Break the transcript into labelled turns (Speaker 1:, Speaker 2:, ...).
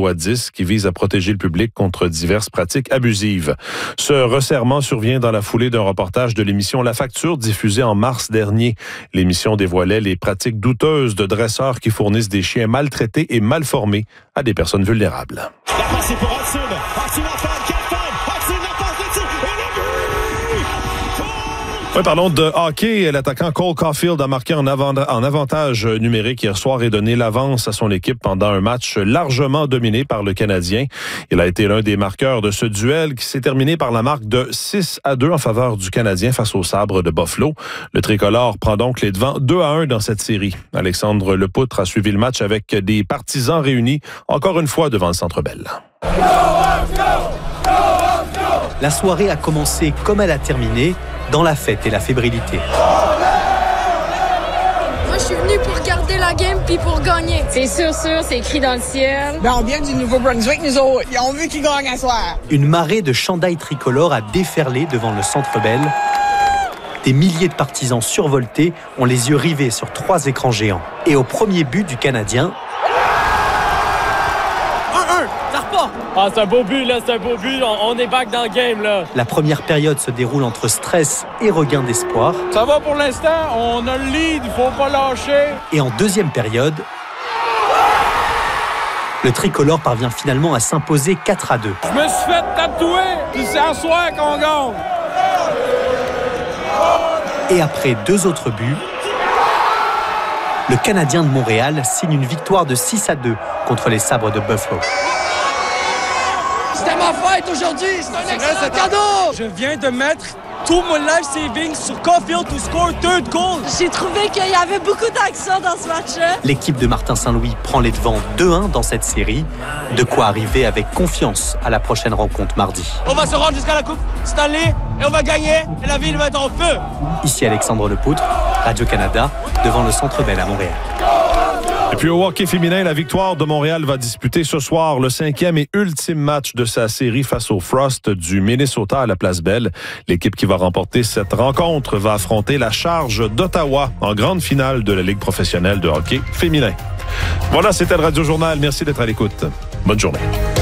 Speaker 1: loi 10 qui vise à protéger le public contre diverses pratiques abusives. Ce resserrement survient dans la foulée d'un reportage de l'émission La Facture diffusée en mars dernier. L'émission dévoilait les pratiques douteuses de dresseurs qui fournissent des chiens maltraités et mal formés à des personnes vulnérables.
Speaker 2: La passe est pour Hudson. Hudson en fin, quelle femme! Hudson la passe de tir et le but!
Speaker 1: Oui, parlons de hockey. L'attaquant Cole Caulfield a marqué en avantage numérique hier soir et donné l'avance à son équipe pendant un match largement dominé par le Canadien. Il a été l'un des marqueurs de ce duel qui s'est terminé par la marque de 6-2 en faveur du Canadien face aux Sabres de Buffalo. Le tricolore prend donc les devants 2-1 dans cette série. Alexandre Lepoutre a suivi le match avec des partisans réunis encore une fois devant le Centre Bell.
Speaker 3: La soirée a commencé comme elle a terminé, dans la fête et la fébrilité.
Speaker 4: Moi, je suis venu pour garder la game puis pour gagner.
Speaker 5: C'est sûr, c'est écrit dans le ciel.
Speaker 6: On vient du Nouveau-Brunswick, nous autres. Ils ont vu qu'ils gagnent à soir.
Speaker 3: Une marée de chandails tricolores a déferlé devant le Centre Bell. Des milliers de partisans survoltés ont les yeux rivés sur 3 écrans géants. Et au premier but du Canadien...
Speaker 7: Ah, c'est un beau but, là, c'est un beau but. On est back dans le game, là.
Speaker 3: La première période se déroule entre stress et regain d'espoir.
Speaker 7: Ça va pour l'instant, on a le lead, il faut pas lâcher.
Speaker 3: Et en deuxième période, le tricolore parvient finalement à s'imposer 4-2.
Speaker 7: Je me suis fait tatouer, puis c'est à soir qu'on gagne.
Speaker 3: Et après 2 autres buts, le Canadien de Montréal signe une victoire de 6-2 contre les Sabres de Buffalo.
Speaker 6: C'était ma fête aujourd'hui. C'est un excellent cadeau.
Speaker 7: Je viens de mettre tout mon life savings sur Caulfield to score 3rd goal.
Speaker 4: J'ai trouvé qu'il y avait beaucoup d'action dans ce match-là.
Speaker 3: L'équipe de Martin Saint-Louis prend les devants 2-1 dans cette série. De quoi arriver avec confiance à la prochaine rencontre mardi.
Speaker 7: On va se rendre jusqu'à la Coupe Stanley et on va gagner et la ville va être en feu.
Speaker 3: Ici Alexandre Lepoutre, Radio-Canada, devant le Centre Bell à Montréal.
Speaker 1: Et puis au hockey féminin, la Victoire de Montréal va disputer ce soir le 5e et ultime match de sa série face au Frost du Minnesota à la Place Bell. L'équipe qui va remporter cette rencontre va affronter la Charge d'Ottawa en grande finale de la Ligue professionnelle de hockey féminin. Voilà, c'était le Radio Journal. Merci d'être à l'écoute. Bonne journée.